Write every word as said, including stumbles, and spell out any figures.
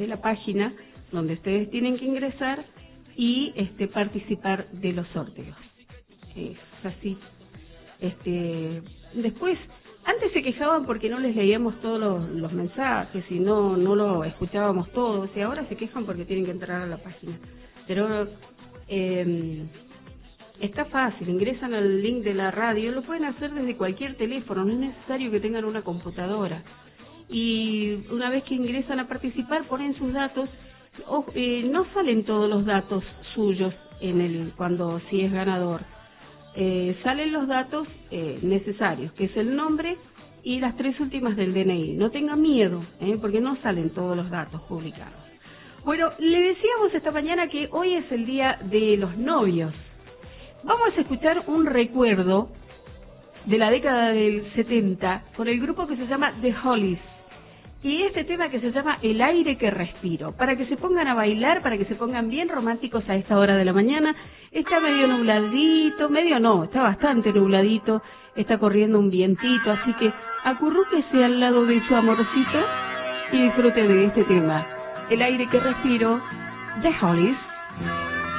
de la página donde ustedes tienen que ingresar y este participar de los sorteos. Es así. Este, después, antes se quejaban porque no les leíamos todos los, los mensajes y no, no lo escuchábamos todos, y ahora se quejan porque tienen que entrar a la página. Pero eh, está fácil, ingresan al link de la radio, lo pueden hacer desde cualquier teléfono, no es necesario que tengan una computadora. Y una vez que ingresan a participar, ponen sus datos. O, eh, no salen todos los datos suyos en el cuando si es ganador. Eh, salen los datos eh, necesarios, que es el nombre y las tres últimas del D N I. No tengan miedo, eh, porque no salen todos los datos publicados. Bueno, le decíamos esta mañana que hoy es el día de los novios. Vamos a escuchar un recuerdo de la década del setenta con el grupo que se llama The Hollies. Y este tema que se llama El aire que respiro, para que se pongan a bailar, para que se pongan bien románticos a esta hora de la mañana. Está medio nubladito, medio no, está bastante nubladito, está corriendo un vientito, así que acurrúquese al lado de su amorcito y disfrute de este tema. El aire que respiro, The Hollies.